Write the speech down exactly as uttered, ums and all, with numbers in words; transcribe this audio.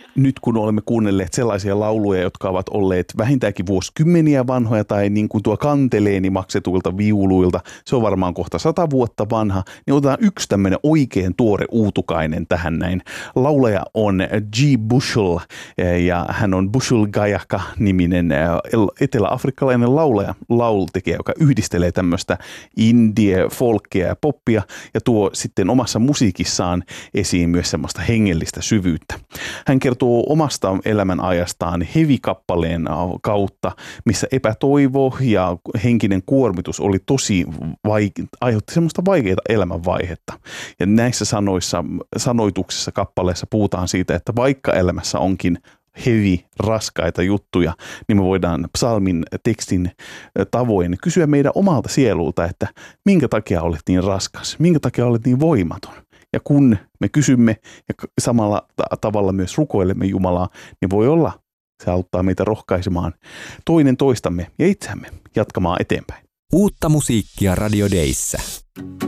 nyt kun olemme kuunnelleet sellaisia lauluja, jotka ovat olleet vähintäänkin vuosikymmeniä vanhoja tai niin kuin tuo Kanteleeni maksetuilta viuluilta, se on varmaan kohta sata vuotta vanha, niin otetaan yksi tämmöinen oikein tuore uutukainen tähän näin. Laulaja on G. Bushell ja hän on Bushell Gayaka-niminen etelä-afrikkalainen laulaja, laultekijä, joka yhdistelee tämmöistä indie, folkia ja poppia ja tuo sitten omassa musiikissaan esiin myös semmoista hengellistä syvyyttä. Hän kertoo omasta elämänajastaan heavy-kappaleen kautta, missä epätoivo ja henkinen kuormitus oli tosi vaike- aiheutti semmoista vaikeaa elämänvaihetta. Ja näissä sanoissa, sanoituksissa kappaleissa puhutaan siitä, että vaikka elämässä onkin heavy, raskaita juttuja, niin me voidaan psalmin tekstin tavoin kysyä meidän omalta sielulta, että minkä takia olet niin raskas, minkä takia olet niin voimaton. Ja kun me kysymme ja samalla tavalla myös rukoilemme Jumalaa, niin voi olla, se auttaa meitä rohkaisemaan toinen toistamme ja itseämme jatkamaan eteenpäin. Uutta musiikkia Radio Dayssä.